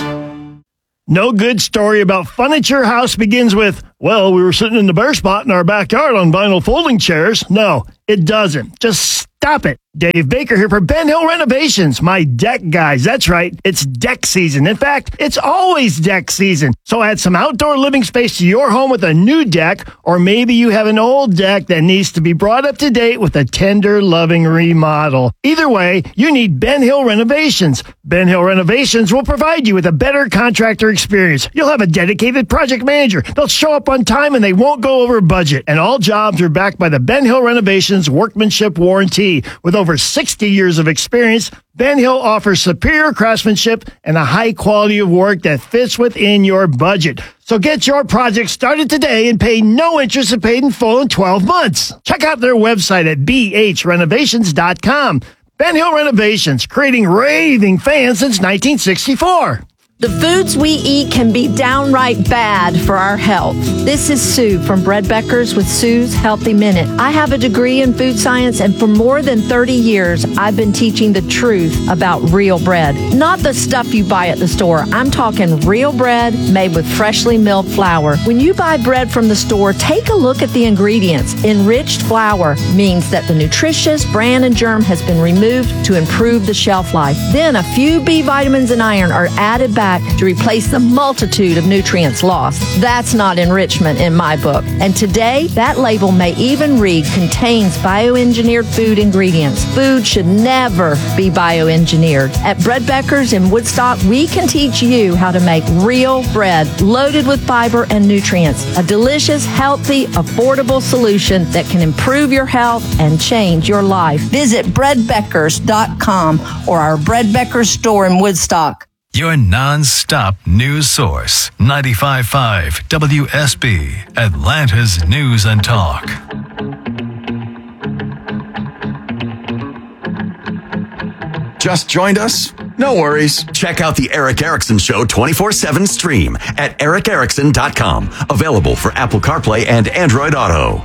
No good story about furniture house begins with, well, we were sitting in the bare spot in our backyard on vinyl folding chairs. No, it doesn't. Just stop it. Dave Baker here for Ben Hill Renovations, my deck guys. That's right. It's deck season. In fact, it's always deck season. So add some outdoor living space to your home with a new deck, or maybe you have an old deck that needs to be brought up to date with a tender, loving remodel. Either way, you need Ben Hill Renovations. Ben Hill Renovations will provide you with a better contractor experience. You'll have a dedicated project manager. They'll show up on time and they won't go over budget. And all jobs are backed by the Ben Hill Renovations workmanship warranty. With over sixty years of experience, Ben Hill offers superior craftsmanship and a high quality of work that fits within your budget. So get your project started today and pay no interest and paid in full in twelve months. Check out their website at b h renovations dot com. Ben Hill Renovations, creating raving fans since nineteen sixty-four. The foods we eat can be downright bad for our health. This is Sue from Bread Beckers with Sue's Healthy Minute. I have a degree in food science, and for more than thirty years, I've been teaching the truth about real bread. Not the stuff you buy at the store. I'm talking real bread made with freshly milled flour. When you buy bread from the store, take a look at the ingredients. Enriched flour means that the nutritious bran and germ has been removed to improve the shelf life. Then a few B vitamins and iron are added back to replace the multitude of nutrients lost. That's not enrichment in my book. And today, that label may even read contains bioengineered food ingredients. Food should never be bioengineered. At Bread Beckers in Woodstock, we can teach you how to make real bread loaded with fiber and nutrients. A delicious, healthy, affordable solution that can improve your health and change your life. Visit bread beckers dot com or our Bread Beckers store in Woodstock. Your non-stop news source, ninety-five point five W S B, Atlanta's News and Talk. Just joined us? No worries. Check out the Eric Erickson Show twenty-four seven stream at eric erickson dot com. Available for Apple CarPlay and Android Auto.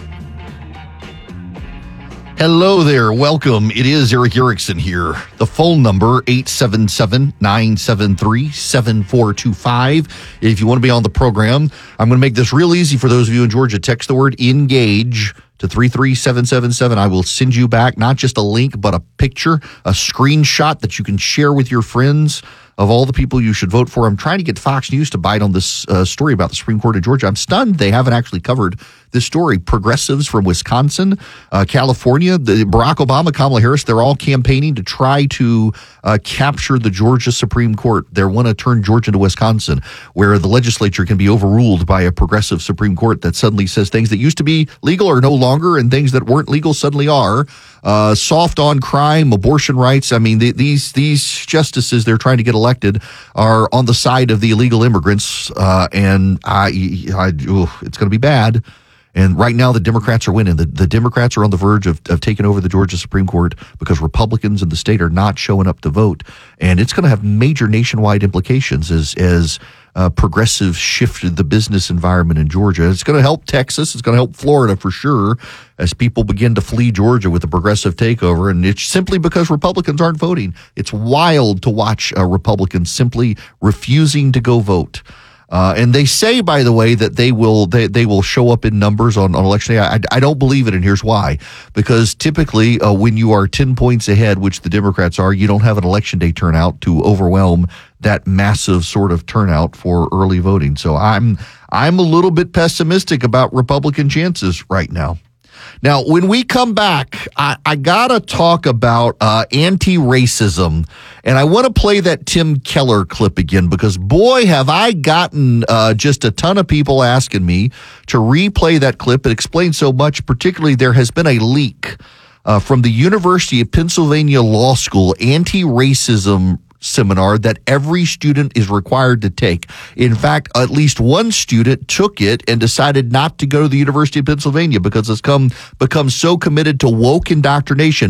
Hello there. Welcome. It is Eric Erickson here. The phone number, eight seven seven, nine seven three, seven four two five. If you want to be on the program, I'm going to make this real easy for those of you in Georgia. Text the word ENGAGE to three three seven seven seven. I will send you back not just a link, but a picture, a screenshot that you can share with your friends of all the people you should vote for. I'm trying to get Fox News to bite on this uh, story about the Supreme Court of Georgia. I'm stunned they haven't actually covered this story. Progressives from Wisconsin, uh, California, the Barack Obama, Kamala Harris, they're all campaigning to try to uh, capture the Georgia Supreme Court. They want to turn Georgia into Wisconsin, where the legislature can be overruled by a progressive Supreme Court that suddenly says things that used to be legal are no longer, and things that weren't legal suddenly are. Uh, soft on crime, abortion rights. I mean, the, these these justices they're trying to get elected are on the side of the illegal immigrants, uh, and I, I ooh, it's going to be bad. And right now, the Democrats are winning. The, the Democrats are on the verge of, of taking over the Georgia Supreme Court because Republicans in the state are not showing up to vote. And it's going to have major nationwide implications as as uh, progressives shifted the business environment in Georgia. It's going to help Texas. It's going to help Florida for sure as people begin to flee Georgia with a progressive takeover. And it's simply because Republicans aren't voting. It's wild to watch uh, Republicans simply refusing to go vote. Uh, and they say, by the way, that they will they, they will show up in numbers on, on election day. I, I don't believe it, and here's why. Because typically, uh, when you are ten points ahead, which the Democrats are, you don't have an election day turnout to overwhelm that massive sort of turnout for early voting. So I'm I'm a little bit pessimistic about Republican chances right now. Now, when we come back, I, I got to talk about uh, anti-racism, and I want to play that Tim Keller clip again because, boy, have I gotten uh, just a ton of people asking me to replay that clip. It explains so much, particularly there has been a leak uh, from the University of Pennsylvania Law School anti-racism seminar that every student is required to take. In fact, at least one student took it and decided not to go to the University of Pennsylvania because it's come become so committed to woke indoctrination.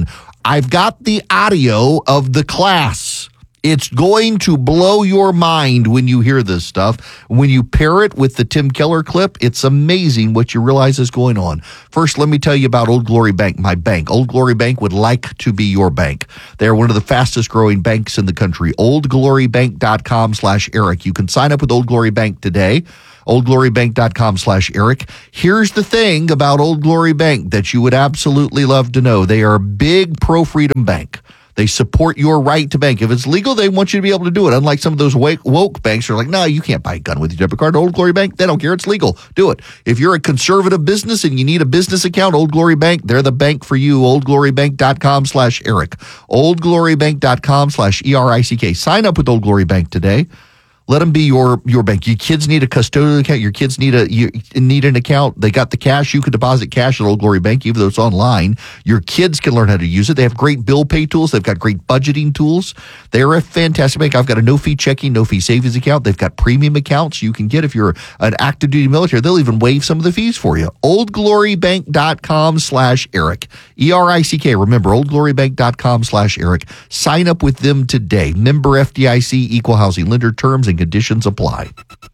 I've got the audio of the class. It's going to blow your mind when you hear this stuff. When you pair it with the Tim Keller clip, it's amazing what you realize is going on. First, let me tell you about Old Glory Bank, my bank. Old Glory Bank would like to be your bank. They're one of the fastest growing banks in the country. oldglorybank.com slash Eric. You can sign up with Old Glory Bank today. oldglorybank.com slash Eric. Here's the thing about Old Glory Bank that you would absolutely love to know. They are a big pro-freedom bank. They support your right to bank. If it's legal, they want you to be able to do it. Unlike some of those woke banks who are like, no, you can't buy a gun with your debit card. Old Glory Bank, they don't care. It's legal. Do it. If you're a conservative business and you need a business account, Old Glory Bank, they're the bank for you. oldglorybank.com slash Eric. oldglorybank.com slash E R I C K. Sign up with Old Glory Bank today. Let them be your your bank. Your kids need a custodial account. Your kids need a you need an account. They got the cash. You can deposit cash at Old Glory Bank, even though it's online. Your kids can learn how to use it. They have great bill pay tools. They've got great budgeting tools. They're a fantastic bank. I've got a no-fee checking, no-fee savings account. They've got premium accounts you can get if you're an active duty military. They'll even waive some of the fees for you. oldglorybank.com slash Eric. E R I C K. Remember, oldglorybank.com slash Eric. Sign up with them today. Member F D I C, equal housing lender. Terms and conditions apply.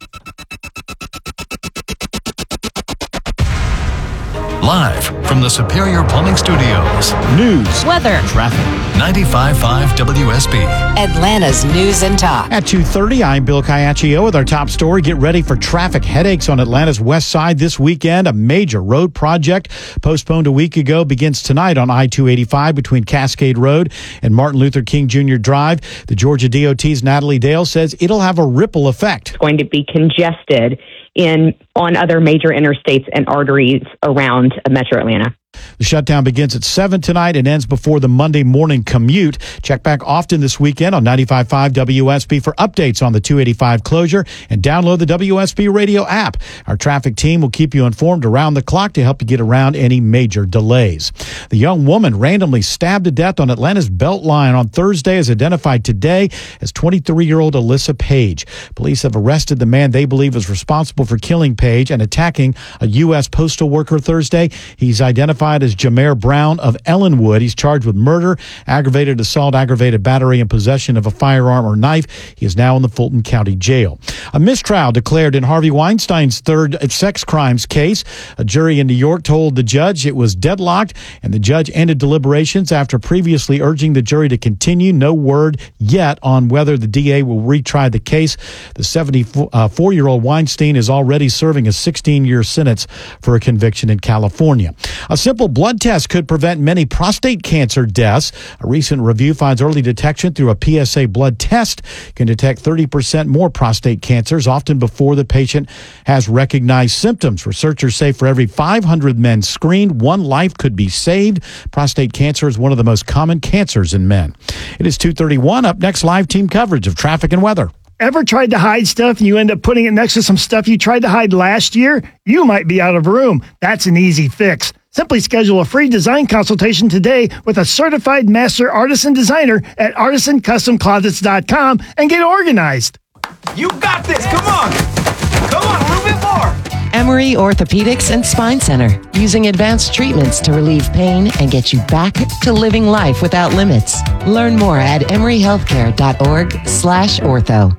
Live from the Superior Plumbing Studios. News, weather, traffic. ninety-five point five W S B. Atlanta's News and Talk. At two thirty, I'm Bill Caiaccio with our top story. Get ready for traffic headaches on Atlanta's west side this weekend. A major road project postponed a week ago begins tonight on I two eighty-five between Cascade Road and Martin Luther King Junior Drive. The Georgia D O T's Natalie Dale says it'll have a ripple effect. It's going to be congested in on other major interstates and arteries around Metro Atlanta. The shutdown begins at seven tonight and ends before the Monday morning commute. Check back often this weekend on ninety-five point five W S B for updates on the two eighty-five closure and download the W S B radio app. Our traffic team will keep you informed around the clock to help you get around any major delays. The young woman randomly stabbed to death on Atlanta's Beltline on Thursday is identified today as twenty-three-year-old Alyssa Page. Police have arrested the man they believe is responsible for killing Page and attacking a U S postal worker Thursday. He's identified as Jameer Brown of Ellenwood. He's charged with murder, aggravated assault, aggravated battery, and possession of a firearm or knife. He is now in the Fulton County Jail. A mistrial declared in Harvey Weinstein's third sex crimes case. A jury in New York told the judge it was deadlocked, and the judge ended deliberations after previously urging the jury to continue. No word yet on whether the D A will retry the case. The seventy-four-year-old Weinstein is already serving a sixteen-year sentence for a conviction in California. A simple blood test could prevent many prostate cancer deaths. A recent review finds early detection through a P S A blood test can detect thirty percent more prostate cancers, often before the patient has recognized symptoms. Researchers say for every five hundred men screened, one life could be saved. Prostate cancer is one of the most common cancers in men. It is two thirty-one. Up next, live team coverage of traffic and weather. Ever tried to hide stuff and you end up putting it next to some stuff you tried to hide last year? You might be out of room. That's an easy fix. Simply schedule a free design consultation today with a certified master artisan designer at artisan custom closets dot com and get organized. You got this. Come on. Come on, a little bit more. Emory Orthopedics and Spine Center, using advanced treatments to relieve pain and get you back to living life without limits. Learn more at emory healthcare dot org slash ortho.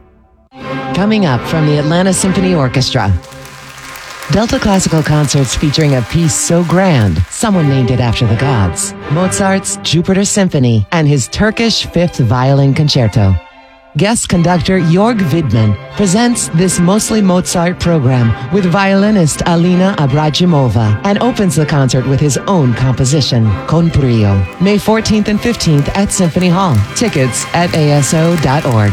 Coming up from the Atlanta Symphony Orchestra. Delta Classical Concerts featuring a piece so grand, someone named it after the gods. Mozart's Jupiter Symphony and his Turkish Fifth Violin Concerto. Guest conductor Jörg Widmann presents this mostly Mozart program with violinist Alina Abrajimova and opens the concert with his own composition, Con Brio, May fourteenth and fifteenth at Symphony Hall. Tickets at A S O dot org.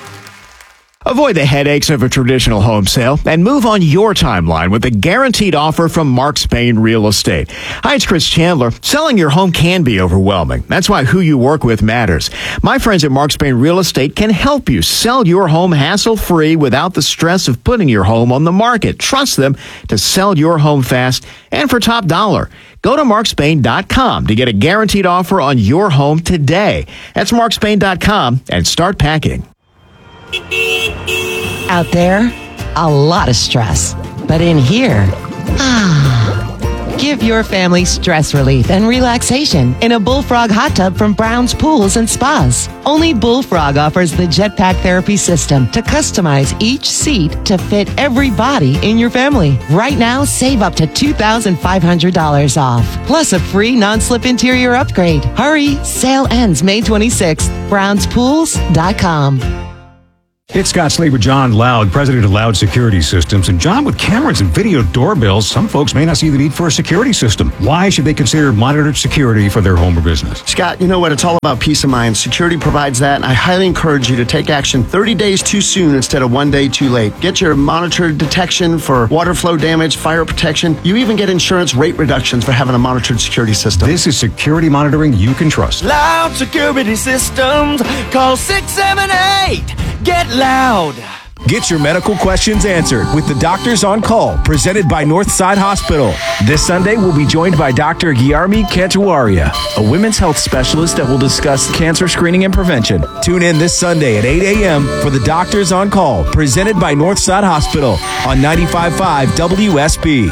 Avoid the headaches of a traditional home sale and move on your timeline with a guaranteed offer from Mark Spain Real Estate. Hi, it's Chris Chandler. Selling your home can be overwhelming. That's why who you work with matters. My friends at Mark Spain Real Estate can help you sell your home hassle-free without the stress of putting your home on the market. Trust them to sell your home fast and for top dollar. Go to mark spain dot com to get a guaranteed offer on your home today. That's mark spain dot com and start packing. Out there, a lot of stress. But in here, ah, Give your family stress relief and relaxation in a Bullfrog hot tub from Brown's Pools and Spas. Only Bullfrog offers the Jetpack Therapy system to customize each seat to fit every body in your family. Right now, save up to two thousand five hundred dollars off, plus a free non-slip interior upgrade. Hurry, sale ends May twenty-sixth. browns pools dot com. It's Scott Slade with John Loud, president of Loud Security Systems. And John, with cameras and video doorbells, some folks may not see the need for a security system. Why should they consider monitored security for their home or business? Scott, you know what? It's all about peace of mind. Security provides that, and I highly encourage you to take action thirty days too soon instead of one day too late. Get your monitored detection for water flow damage, fire protection. You even get insurance rate reductions for having a monitored security system. This is security monitoring you can trust. Loud Security Systems. Call six seven eight. Get loud. Get your medical questions answered with the Doctors on Call, presented by Northside Hospital. This Sunday, we'll be joined by Doctor Guillermi Cantuaria, a women's health specialist that will discuss cancer screening and prevention. Tune in this Sunday at eight a.m. for the Doctors on Call, presented by Northside Hospital on ninety-five point five W S B.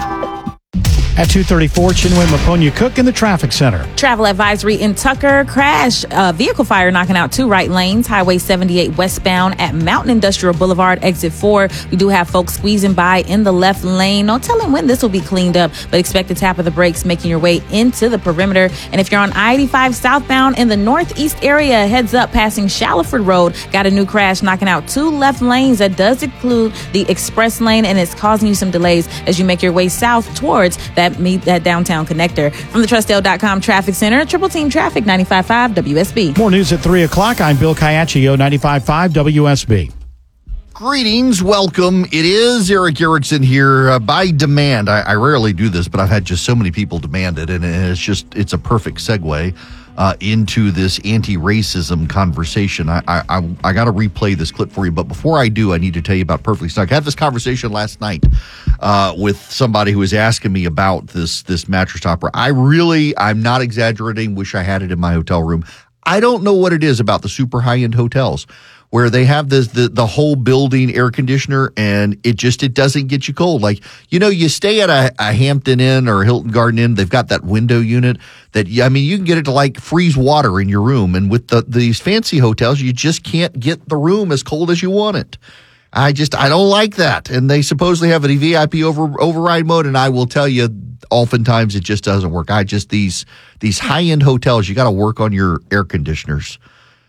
At two thirty-four, Chinwe Maponya Cook in the traffic center. Travel advisory in Tucker. Crash, uh, vehicle fire knocking out two right lanes. Highway seventy-eight westbound at Mountain Industrial Boulevard, exit four. We do have folks squeezing by in the left lane. No telling when this will be cleaned up, but expect the tap of the brakes making your way into the perimeter. And if you're on I eighty-five southbound in the northeast area, heads up passing Shallowford Road. Got a new crash knocking out two left lanes. That does include the express lane, and it's causing you some delays as you make your way south towards that meet that downtown connector. From the Trustdale dot com Traffic Center, Triple Team Traffic, ninety-five point five W S B. More news at three o'clock. I'm Bill Caiaccio, ninety-five point five W S B. Greetings, welcome. It is Eric Erickson here uh, by demand. I, I rarely do this, but I've had just so many people demand it, and it's just, it's a perfect segue uh, into this anti-racism conversation. I I, I, I got to replay this clip for you, but before I do, I need to tell you about Perfectly Snug. I had this conversation last night uh, with somebody who was asking me about this, this mattress topper. I really, I'm not exaggerating, wish I had it in my hotel room. I don't know what it is about the super high-end hotels where they have this, the the whole building air conditioner, and it just, it doesn't get you cold. Like, you know, you stay at a, a Hampton Inn or a Hilton Garden Inn, they've got that window unit that, I mean, you can get it to like freeze water in your room. And with the these fancy hotels, you just can't get the room as cold as you want it. I just, I don't like that. And they supposedly have a V I P over override mode, and I will tell you, oftentimes it just doesn't work. I just, these these high-end hotels, you got to work on your air conditioners.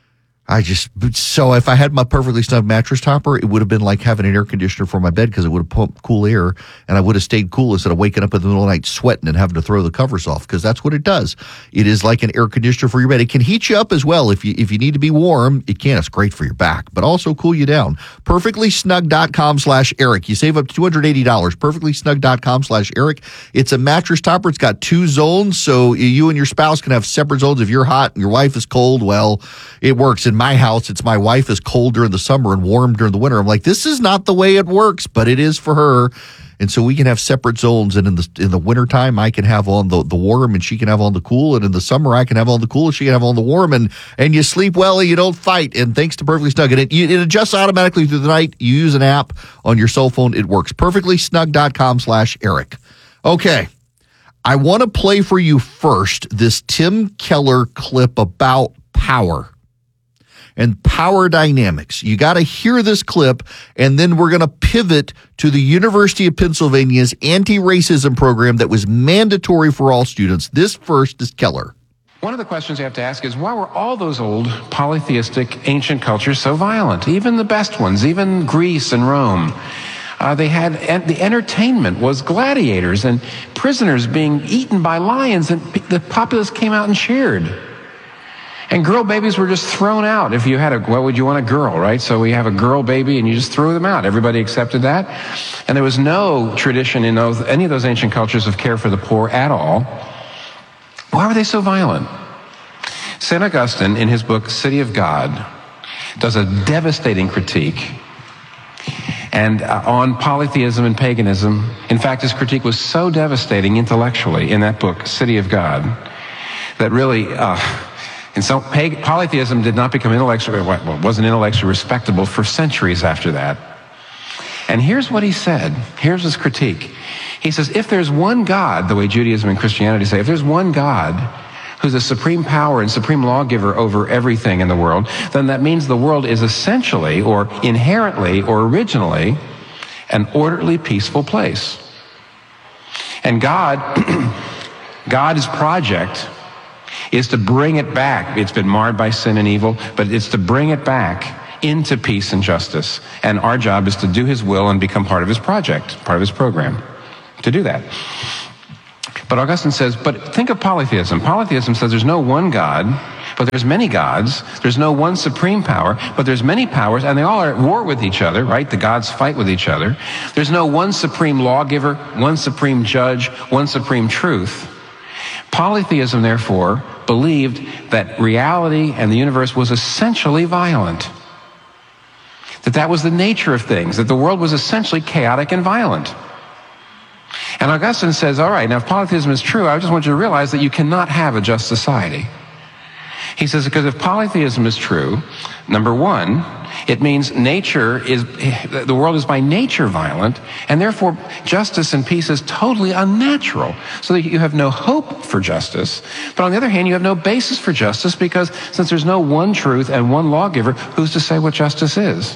I just, so if I had my Perfectly Snug mattress topper, it would have been like having an air conditioner for my bed because it would have pumped cool air, and I would have stayed cool instead of waking up in the middle of the night sweating and having to throw the covers off, because that's what it does. It is like an air conditioner for your bed. It can heat you up as well. If you if you need to be warm, it can. It's great for your back, but also cool you down. perfectly snug dot com slash Eric. You save up to two hundred eighty dollars. perfectly snug dot com slash Eric. It's a mattress topper. It's got two zones, so you and your spouse can have separate zones. If you're hot and your wife is cold, well, it works. In my house, it's my wife is cold during the summer and warm during the winter. I'm like, this is not the way it works, but it is for her. And so we can have separate zones. And in the in the wintertime, I can have on the, the warm and she can have on the cool. And in the summer, I can have on the cool and she can have on the warm. And, and you sleep well and you don't fight. And thanks to Perfectly Snug. And it, it adjusts automatically through the night. You use an app on your cell phone. It works. perfectly snug dot com slash Eric. Okay. I want to play for you first this Tim Keller clip about power and power dynamics. You got to hear this clip, and then we're going to pivot to the University of Pennsylvania's anti-racism program that was mandatory for all students. This first is Keller. One of the questions you have to ask is, why were all those old polytheistic ancient cultures so violent? Even the best ones, even Greece and Rome. Uh, they had, and the entertainment was gladiators and prisoners being eaten by lions, and the populace came out and cheered. And girl babies were just thrown out. If you had a, what would you want, a girl, right? So we have a girl baby and you just threw them out. Everybody accepted that. And there was no tradition in those, any of those ancient cultures of care for the poor at all. Why were they so violent? Saint Augustine, in his book, City of God, does a devastating critique and uh, on polytheism and paganism. In fact, his critique was so devastating intellectually in that book, City of God, that really, uh, And so polytheism did not become intellectually, well, wasn't intellectually respectable for centuries after that. And here's what he said. Here's his critique. He says, if there's one God, the way Judaism and Christianity say, if there's one God who's a supreme power and supreme lawgiver over everything in the world, then that means the world is essentially or inherently or originally an orderly, peaceful place. And God, God's project is to bring it back. It's been marred by sin and evil, but it's to bring it back into peace and justice. And our job is to do his will and become part of his project, part of his program, to do that. But Augustine says, but think of polytheism. Polytheism says there's no one God, but there's many gods. There's no one supreme power, but there's many powers, and they all are at war with each other, right? The gods fight with each other. There's no one supreme lawgiver, one supreme judge, one supreme truth. Polytheism, therefore, believed that reality and the universe was essentially violent. That that was the nature of things, that the world was essentially chaotic and violent. And Augustine says, all right, now if polytheism is true, I just want you to realize that you cannot have a just society. He says, because if polytheism is true, number one, it means nature is, the world is by nature violent, and therefore justice and peace is totally unnatural. So that you have no hope for justice, but on the other hand, you have no basis for justice because since there's no one truth and one lawgiver, who's to say what justice is?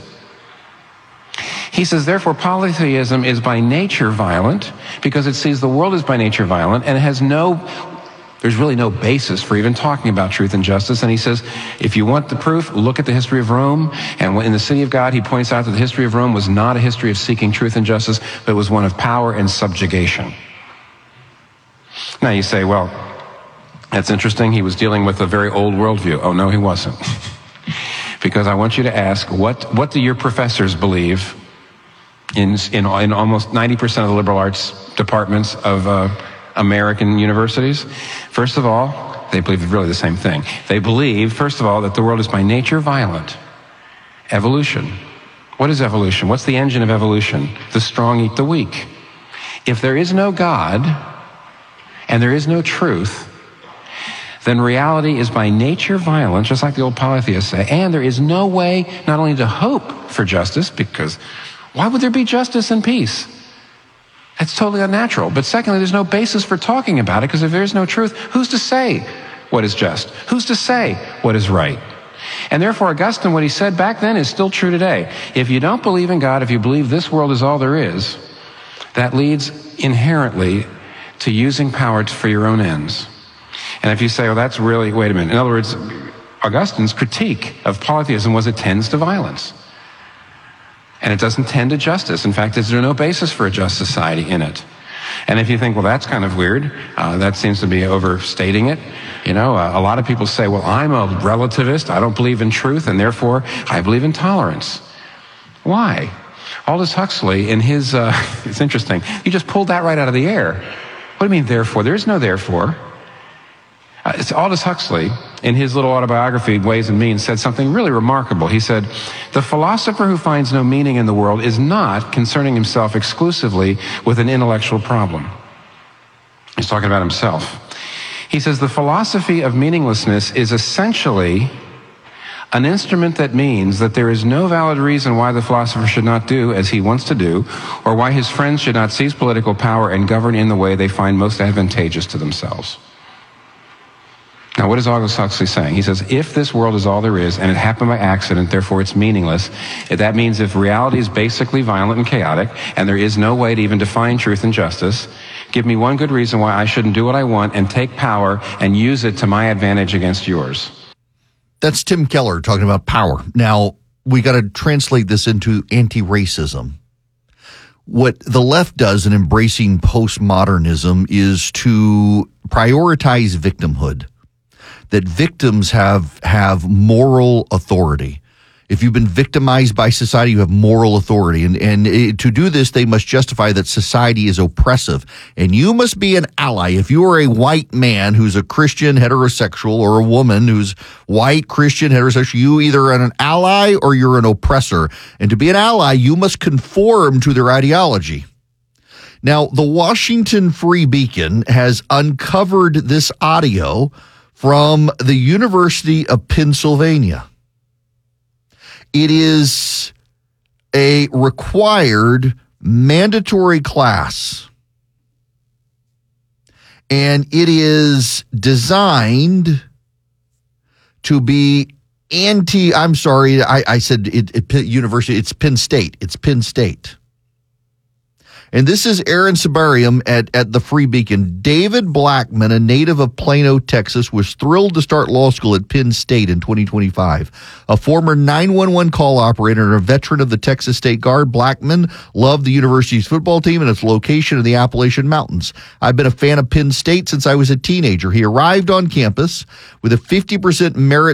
He says, therefore, polytheism is by nature violent because it sees the world as by nature violent and it has no, there's really no basis for even talking about truth and justice. And he says, if you want the proof, look at the history of Rome. And in the city of God, he points out that the history of Rome was not a history of seeking truth and justice, but it was one of power and subjugation. Now you say, well, that's interesting. He was dealing with a very old worldview. Oh, no, he wasn't. Because I want you to ask, what, what do your professors believe in, in, in almost ninety percent of the liberal arts departments of uh, American universities? First of all, they believe really the same thing. They believe, first of all, that the world is by nature violent. Evolution. What is evolution? What's the engine of evolution? The strong eat the weak. If there is no God and there is no truth, then reality is by nature violent, just like the old polytheists say, and there is no way not only to hope for justice, because why would there be justice and peace? That's totally unnatural. But secondly, there's no basis for talking about it, because if there's no truth, who's to say what is just? Who's to say what is right? And therefore, Augustine, what he said back then is still true today. If you don't believe in God, if you believe this world is all there is, that leads inherently to using power for your own ends. And if you say, well, that's really, wait a minute. In other words, Augustine's critique of polytheism was it tends to violence. And it doesn't tend to justice. In fact, there's no basis for a just society in it. And if you think, well, that's kind of weird, uh, that seems to be overstating it. You know, uh, a lot of people say, well, I'm a relativist. I don't believe in truth, and therefore I believe in tolerance. Why? Aldous Huxley, in his, uh, it's interesting, you just pulled that right out of the air. What do you mean, therefore? There is no therefore. Uh, it's Aldous Huxley, in his little autobiography, Ways and Means, said something really remarkable. He said, the philosopher who finds no meaning in the world is not concerning himself exclusively with an intellectual problem. He's talking about himself. He says, the philosophy of meaninglessness is essentially an instrument that means that there is no valid reason why the philosopher should not do as he wants to do, or why his friends should not seize political power and govern in the way they find most advantageous to themselves. Now, what is Aldous Huxley saying? He says, if this world is all there is, and it happened by accident, therefore it's meaningless, that means if reality is basically violent and chaotic, and there is no way to even define truth and justice, give me one good reason why I shouldn't do what I want and take power and use it to my advantage against yours. That's Tim Keller talking about power. Now, we got to translate this into anti-racism. What the left does in embracing postmodernism is to prioritize victimhood. That victims have have moral authority. If you've been victimized by society, you have moral authority. And, and it, to do this, they must justify that society is oppressive. And you must be an ally. If you are a white man who's a Christian heterosexual, or a woman who's white, Christian, heterosexual, you either are an ally or you're an oppressor. And to be an ally, you must conform to their ideology. Now, the Washington Free Beacon has uncovered this audio from the University of Pennsylvania. It is a required mandatory class And it is designed to be anti, I'm sorry, I, I said it, it, university, it's Penn State. It's Penn State. And this is Aaron Sabarium at, at the Free Beacon. David Blackman, a native of Plano, Texas, was thrilled to start law school at Penn State in twenty twenty-five. A former nine one one call operator and a veteran of the Texas State Guard, Blackman loved the university's football team and its location in the Appalachian Mountains. I've been a fan of Penn State since I was a teenager. He arrived on campus with a fifty percent merit